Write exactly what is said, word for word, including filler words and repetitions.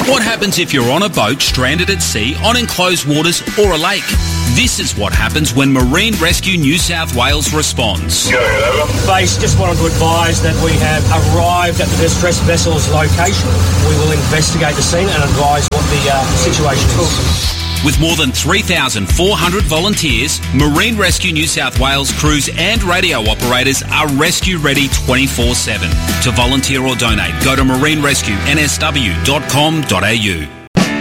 What happens if you're on a boat stranded at sea on enclosed waters or a lake? This is what happens when Marine Rescue New South Wales responds. Go ahead, over. Base, just wanted to advise that we have arrived at the distressed vessel's location. We will investigate the scene and advise what the uh, situation is. With more than three thousand four hundred volunteers, Marine Rescue New South Wales crews and radio operators are rescue ready twenty-four seven. To volunteer or donate, go to marine rescue n s w dot com dot a u.